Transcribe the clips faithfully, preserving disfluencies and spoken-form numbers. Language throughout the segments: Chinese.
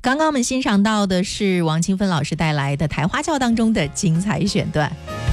刚刚我们欣赏到的是王清芬老师带来的《台花轿》当中的精彩选段。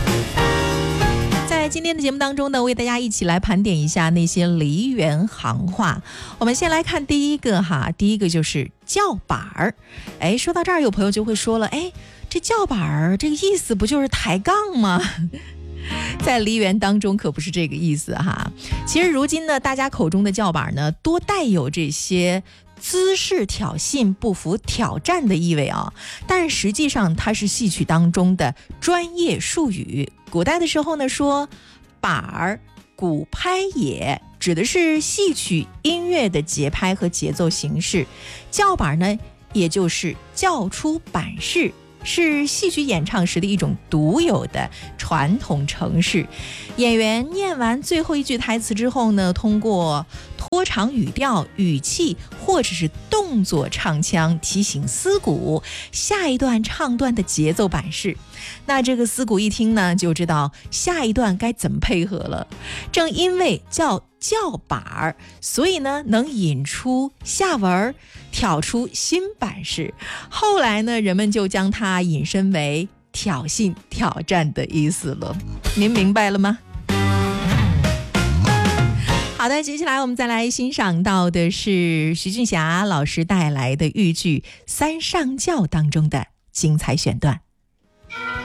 在今天的节目当中呢，为大家一起来盘点一下那些梨园行话。我们先来看第一个哈，第一个就是叫板儿。哎，说到这儿，有朋友就会说了，哎，这叫板儿这个意思不就是抬杠吗？在梨园当中可不是这个意思哈。其实如今呢，大家口中的叫板呢，多带有这些姿势挑衅、不服挑战的意味啊，但实际上它是戏曲当中的专业术语。古代的时候呢，说板儿鼓拍也，指的是戏曲音乐的节拍和节奏形式。叫板呢，也就是叫出板式，是戏曲演唱时的一种独有的传统程式。演员念完最后一句台词之后呢，通过拖长语调、语气或者是动作唱腔，提醒思鼓下一段唱段的节奏板式。那这个思鼓一听呢，就知道下一段该怎么配合了。正因为叫叫板儿，所以呢能引出下文，挑出新板式。后来呢，人们就将它引申为挑衅、挑战的意思了。您明白了吗？好的，接下来我们再来欣赏到的是徐俊霞老师带来的豫剧《三上轿》当中的精彩选段。